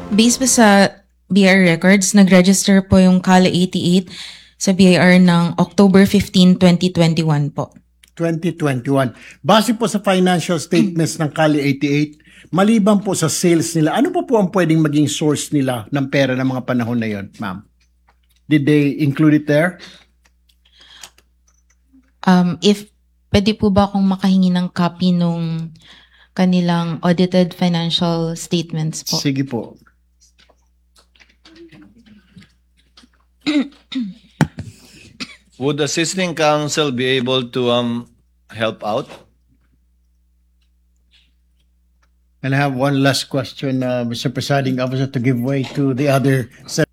Based pa sa BIR records, nag-register po yung Kala 88 sa BIR ng October 15, 2021 po. 2021. Base po sa financial statements ng Kali 88, maliban po sa sales nila, ano po ang pwedeng maging source nila ng pera ng mga panahon na yon, ma'am? Did they include it there? If pwede po ba akong makahingi ng copy nung kanilang audited financial statements po? Sige po. Would assisting counsel be able to help out? And I have one last question, Mr. Presiding Officer, to give way to the other